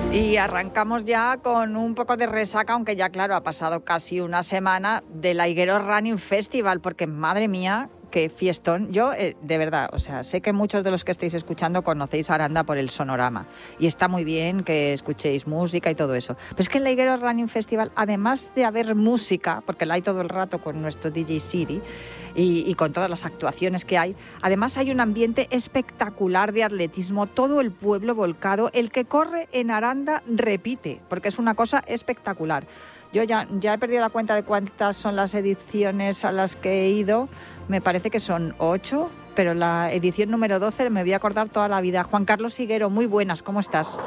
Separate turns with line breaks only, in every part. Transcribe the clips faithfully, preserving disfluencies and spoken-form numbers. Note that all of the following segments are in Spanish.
Y arrancamos ya con un poco de resaca, aunque ya claro, ha pasado casi una semana del Higuero Running Festival, porque madre mía, qué fiestón. Yo, eh, de verdad, o sea, sé que muchos de los que estáis escuchando conocéis a Aranda por el sonorama, y está muy bien que escuchéis música y todo eso. Pero es que en el Higuero Running Festival, además de haber música, porque la hay todo el rato con nuestro D J City, Y, y con todas las actuaciones que hay. Además hay un ambiente espectacular de atletismo, todo el pueblo volcado. El que corre en Aranda repite, porque es una cosa espectacular. Yo ya, ya he perdido la cuenta de cuántas son las ediciones a las que he ido. Me parece que son ocho, pero la edición número doce me voy a acordar toda la vida. Juan Carlos Higuero, muy buenas, ¿cómo estás?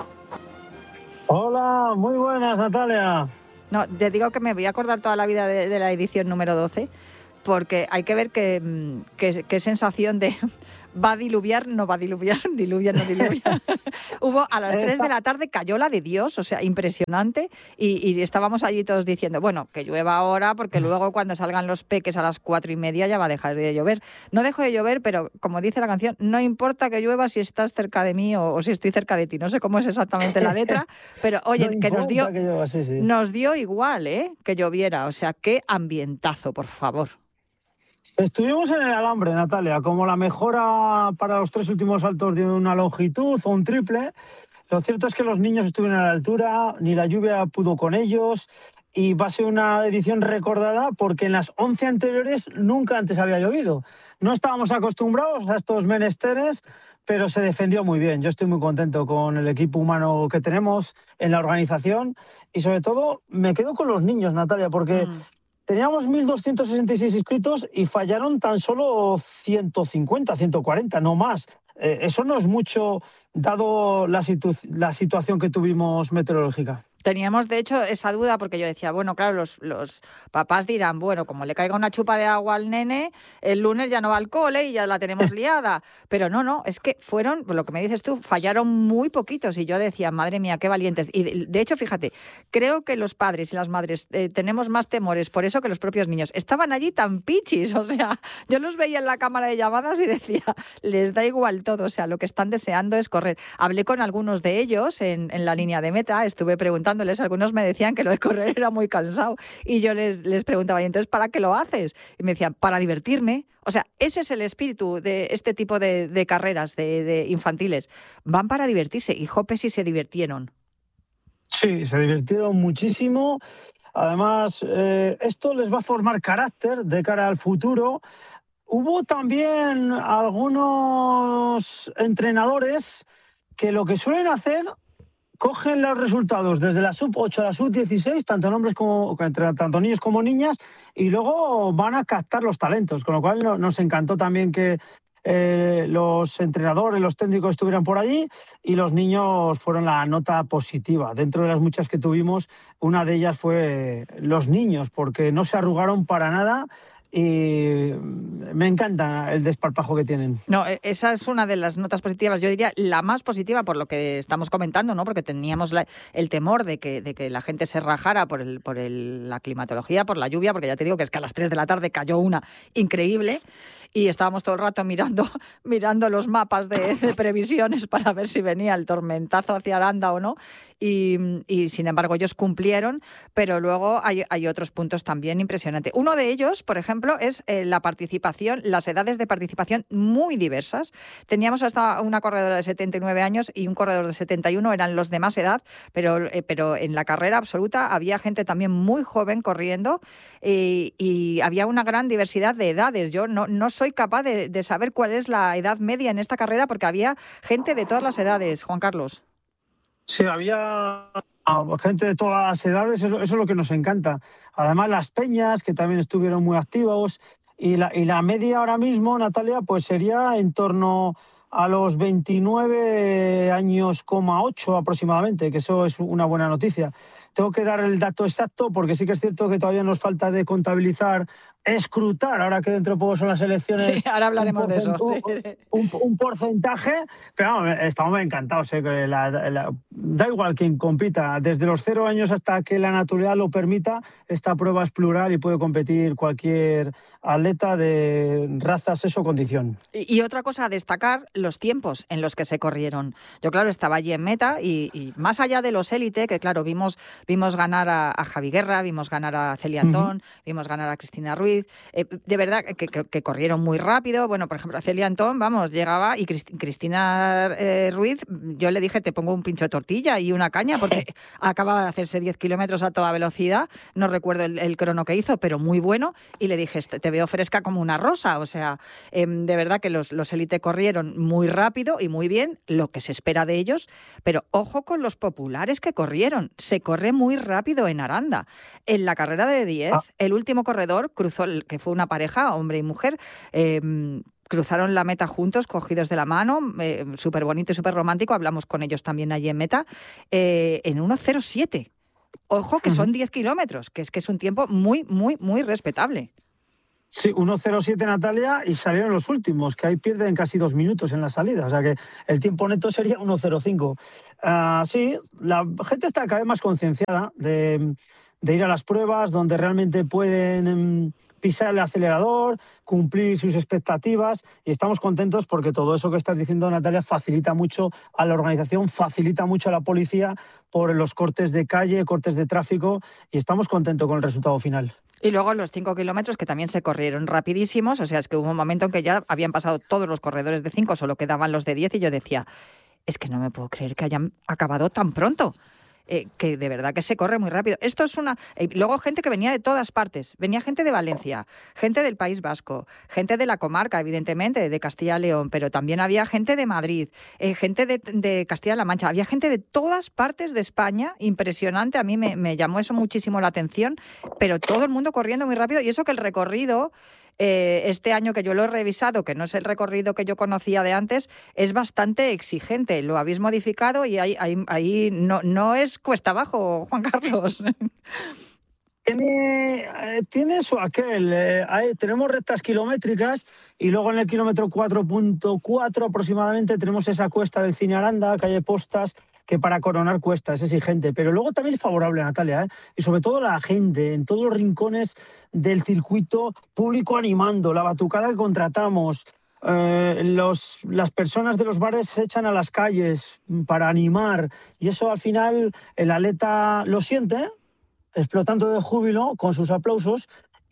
Hola, muy buenas, Natalia.
No, te digo que me voy a acordar toda la vida de, de la edición número doce, porque hay que ver qué que, que sensación de va a diluviar, no va a diluviar, diluvia, no diluvia. Hubo a las tres de la tarde, cayó la de Dios, o sea, impresionante, y, y estábamos allí todos diciendo, bueno, que llueva ahora, porque luego cuando salgan los peques a las cuatro y media ya va a dejar de llover. No dejo de llover, pero como dice la canción, no importa que llueva si estás cerca de mí o, o si estoy cerca de ti. No sé cómo es exactamente la letra, pero oye, no que nos dio,
que llueva, sí, sí.
nos dio igual, ¿eh? Que lloviera, o sea, qué ambientazo, por favor.
Estuvimos en el alambre, Natalia, como la mejora para los tres últimos saltos de una longitud o un triple. Lo cierto es que los niños estuvieron a la altura, ni la lluvia pudo con ellos, y va a ser una edición recordada porque en las once anteriores nunca antes había llovido. No estábamos acostumbrados a estos menesteres, pero se defendió muy bien. Yo estoy muy contento con el equipo humano que tenemos en la organización, y sobre todo me quedo con los niños, Natalia, porque Mm. teníamos mil doscientos sesenta y seis inscritos y fallaron tan solo ciento cincuenta, ciento cuarenta, no más. Eh, eso no es mucho, dado la, situ- la situación que tuvimos meteorológica.
Teníamos, de hecho, esa duda porque yo decía, bueno, claro, los, los papás dirán, bueno, como le caiga una chupa de agua al nene, el lunes ya no va al cole y ya la tenemos liada. Pero no, no, es que fueron, lo que me dices tú, fallaron muy poquitos y yo decía, madre mía, qué valientes. Y de, de hecho, fíjate, creo que los padres y las madres eh, tenemos más temores por eso que los propios niños. Estaban allí tan pichis, o sea, yo los veía en la cámara de llamadas y decía, les da igual todo, o sea, lo que están deseando es correr. Hablé con algunos de ellos en, en la línea de meta, estuve preguntando. Algunos me decían que lo de correr era muy cansado y yo les, les preguntaba, ¿y entonces para qué lo haces? Y me decían, para divertirme. O sea, ese es el espíritu de este tipo de, de carreras de, de infantiles. Van para divertirse y jope si se divirtieron.
Sí, se divirtieron muchísimo. Además, eh, esto les va a formar carácter de cara al futuro. Hubo también algunos entrenadores que lo que suelen hacer, cogen los resultados desde la sub ocho a la sub dieciséis, tanto hombres como tanto niños como niñas, y luego van a captar los talentos, con lo cual no, nos encantó también que eh, los entrenadores, los técnicos estuvieran por allí y los niños fueron la nota positiva. Dentro de las muchas que tuvimos, una de ellas fue los niños, porque no se arrugaron para nada. Y me encanta el desparpajo que tienen.
No, esa es una de las notas positivas, yo diría la más positiva por lo que estamos comentando, ¿no? Porque teníamos la, el temor de que, de que la gente se rajara por, el, por el, la climatología, por la lluvia, porque ya te digo que es que a las tres de la tarde cayó una increíble y estábamos todo el rato mirando, mirando los mapas de, de previsiones para ver si venía el tormentazo hacia Aranda o no. Y, y sin embargo ellos cumplieron, pero luego hay, hay otros puntos también impresionantes. Uno de ellos, por ejemplo, es eh, la participación, las edades de participación muy diversas. Teníamos hasta una corredora de setenta y nueve años y un corredor de setenta y uno, eran los de más edad, pero, eh, pero en la carrera absoluta había gente también muy joven corriendo y, y había una gran diversidad de edades. Yo no, no soy capaz de, de saber cuál es la edad media en esta carrera porque había gente de todas las edades, Juan Carlos.
Sí, había gente de todas las edades, eso, eso es lo que nos encanta. Además, las peñas, que también estuvieron muy activos, y la, y la media ahora mismo, Natalia, pues sería en torno a los veintinueve años, ocho aproximadamente, que eso es una buena noticia. Tengo que dar el dato exacto porque sí que es cierto que todavía nos falta de contabilizar escrutar, ahora que dentro de poco son las elecciones.
Sí, ahora hablaremos de eso.
Un, un, un porcentaje, pero vamos, estamos encantados. ¿eh? Que la, la, da igual quien compita, desde los cero años hasta que la naturaleza lo permita, esta prueba es plural y puede competir cualquier atleta de raza, sexo o condición.
Y, y otra cosa a destacar, los tiempos en los que se corrieron. Yo, claro, estaba allí en meta y, y más allá de los élite, que claro, vimos, vimos ganar a, a Javi Guerra, vimos ganar a Celia Antón, uh-huh. vimos ganar a Cristina Ruiz. Eh, de verdad que, que, que corrieron muy rápido. Bueno, por ejemplo, Celia Antón, vamos, llegaba y Crist- Cristina eh, Ruiz, yo le dije, te pongo un pincho de tortilla y una caña, porque acaba de hacerse diez kilómetros a toda velocidad. No recuerdo el, el crono que hizo, pero muy bueno. Y le dije, te veo fresca como una rosa. O sea, eh, de verdad que los, los élite corrieron muy rápido y muy bien, lo que se espera de ellos. Pero ojo con los populares que corrieron. Se corre muy rápido en Aranda. En la carrera de diez, ah. el último corredor cruzó, que fue una pareja, hombre y mujer, eh, cruzaron la meta juntos, cogidos de la mano, eh, súper bonito y súper romántico. Hablamos con ellos también allí en meta, eh, en uno cero siete. Ojo que son diez kilómetros, que es que es un tiempo muy, muy, muy respetable.
Sí, uno cero siete, Natalia, y salieron los últimos, que ahí pierden casi dos minutos en la salida. O sea que el tiempo neto sería uno cero cinco. Uh, sí, la gente está cada vez más concienciada de, de ir a las pruebas donde realmente pueden um, pisar el acelerador, cumplir sus expectativas, y estamos contentos porque todo eso que estás diciendo, Natalia, facilita mucho a la organización, facilita mucho a la policía por los cortes de calle, cortes de tráfico, y estamos contentos con el resultado final.
Y luego los cinco kilómetros que también se corrieron rapidísimos, o sea, es que hubo un momento en que ya habían pasado todos los corredores de cinco, solo quedaban los de diez y yo decía, es que no me puedo creer que hayan acabado tan pronto. Eh, que de verdad que se corre muy rápido. Esto es una... Eh, luego gente que venía de todas partes. Venía gente de Valencia, gente del País Vasco, gente de la comarca, evidentemente, de Castilla y León, pero también había gente de Madrid, eh, gente de, de Castilla-La Mancha. Había gente de todas partes de España. Impresionante. A mí me, me llamó eso muchísimo la atención, pero todo el mundo corriendo muy rápido. Y eso que el recorrido... Eh, este año que yo lo he revisado, que no es el recorrido que yo conocía de antes, es bastante exigente. Lo habéis modificado y ahí, ahí, ahí no, no es cuesta abajo, Juan Carlos.
Tiene, eh, tiene su aquel. Eh, hay, tenemos rectas kilométricas y luego en el kilómetro cuatro punto cuatro aproximadamente tenemos esa cuesta del Cine Aranda, calle Postas, que para coronar cuesta, es exigente, pero luego también es favorable, Natalia, ¿eh? Y sobre todo la gente, en todos los rincones del circuito, público animando, la batucada que contratamos, eh, los, las personas de los bares se echan a las calles para animar, y eso al final el atleta lo siente, ¿eh? Explotando de júbilo con sus aplausos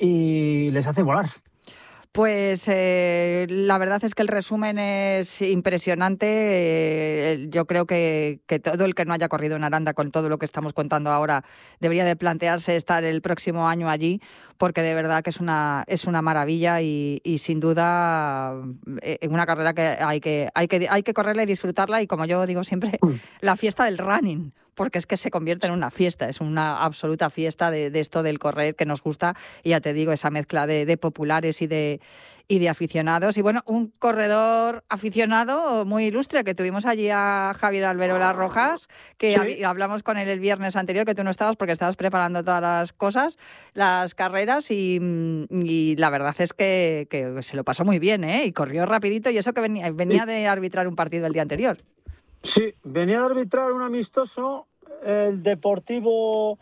y les hace volar.
Pues eh, la verdad es que el resumen es impresionante. Eh, yo creo que, que todo el que no haya corrido en Aranda con todo lo que estamos contando ahora debería de plantearse estar el próximo año allí, porque de verdad que es una es una maravilla y, y sin duda eh, una carrera que hay que hay que hay que correrla y disfrutarla, y como yo digo siempre, la fiesta del running. Porque es que se convierte en una fiesta, es una absoluta fiesta de, de esto del correr que nos gusta, y ya te digo, esa mezcla de, de populares y de, y de aficionados. Y bueno, un corredor aficionado muy ilustre, que tuvimos allí a Javier Alberola Rojas, que sí. hablamos con él el viernes anterior, que tú no estabas porque estabas preparando todas las cosas, las carreras, y, y la verdad es que, que se lo pasó muy bien, ¿eh? Y corrió rapidito, y eso que venía, venía de arbitrar un partido el día anterior.
Sí, venía de arbitrar un amistoso, el Deportivo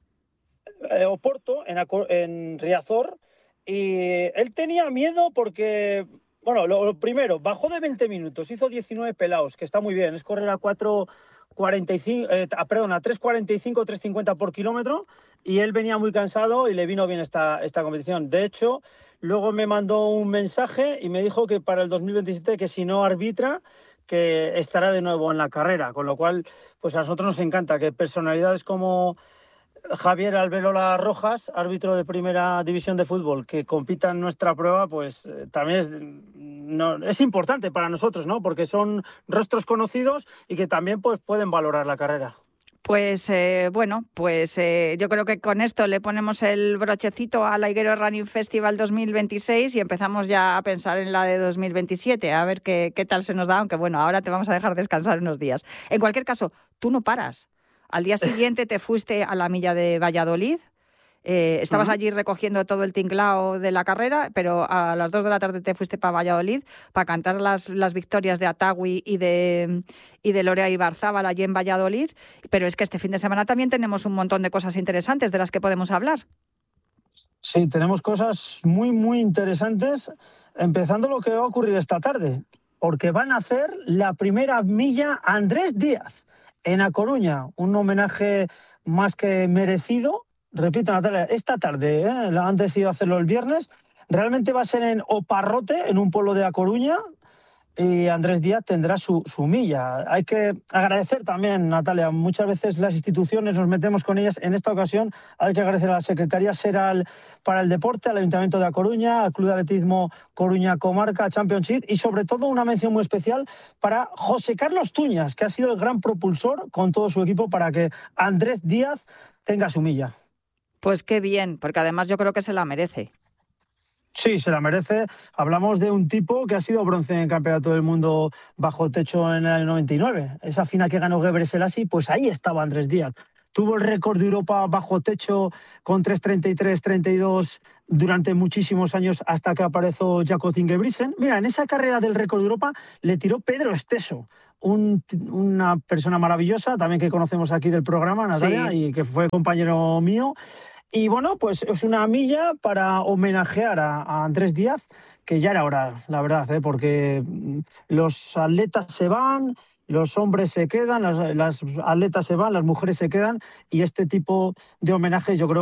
eh, Oporto, en, en Riazor, y él tenía miedo porque, bueno, lo, lo primero, bajó de veinte minutos, hizo diecinueve pelaos, que está muy bien, es correr a cuatro cuarenta y cinco, eh, perdón, a tres cuarenta y cinco, tres cincuenta por kilómetro, y él venía muy cansado y le vino bien esta, esta competición. De hecho, luego me mandó un mensaje y me dijo que para el dos mil veintisiete, que si no arbitra, que estará de nuevo en la carrera, con lo cual pues a nosotros nos encanta que personalidades como Javier Alberola Rojas, árbitro de primera división de fútbol, que compita en nuestra prueba, pues eh, también es, no, es importante para nosotros, ¿no? Porque son rostros conocidos y que también pues pueden valorar la carrera.
Pues eh, bueno, pues eh, yo creo que con esto le ponemos el brochecito al Aiguero Running Festival dos mil veintiséis y empezamos ya a pensar en la de dos mil veintisiete, a ver qué, qué tal se nos da, aunque bueno, ahora te vamos a dejar descansar unos días. En cualquier caso, tú no paras. Al día siguiente te fuiste a la milla de Valladolid, Eh, estabas
Uh-huh.
allí recogiendo todo el tinglao de la carrera, pero a las dos de la tarde te fuiste para Valladolid para cantar las, las victorias de Atagui y de, y de Lorea Ibarzábal allí en Valladolid. Pero es que este fin de semana también tenemos un montón de cosas interesantes de las que podemos hablar.
Sí, tenemos cosas muy, muy interesantes, empezando lo que va a ocurrir esta tarde, porque van a hacer la primera milla a Andrés Díaz en A Coruña, un homenaje más que merecido. Repito, Natalia, esta tarde, ¿eh? Han decidido hacerlo el viernes, realmente va a ser en Oparrote, en un pueblo de A Coruña, y Andrés Díaz tendrá su, su milla. Hay que agradecer también, Natalia, muchas veces las instituciones nos metemos con ellas. En esta ocasión hay que agradecer a la Secretaría Xeral para el Deporte, al Ayuntamiento de A Coruña, al Club de Atletismo Coruña Comarca Championship y sobre todo una mención muy especial para José Carlos Tuñas, que ha sido el gran propulsor con todo su equipo para que Andrés Díaz tenga su milla.
Pues qué bien, porque además yo creo que se la merece.
Sí, se la merece. Hablamos de un tipo que ha sido bronce en el Campeonato del Mundo bajo techo en el año noventa y nueve. Esa final que ganó Gebre Selassie, pues ahí estaba Andrés Díaz. Tuvo el récord de Europa bajo techo con tres treinta y tres treinta y dos durante muchísimos años hasta que apareció Jakob Ingebrigtsen. Mira, en esa carrera del récord de Europa le tiró Pedro Esteso, un, una persona maravillosa, también que conocemos aquí del programa, Natalia, sí. Y que fue compañero mío. Y bueno, pues es una milla para homenajear a, a Andrés Díaz, que ya era hora, la verdad, ¿eh? Porque los atletas se van, los hombres se quedan, las, las atletas se van, las mujeres se quedan, y este tipo de homenajes yo creo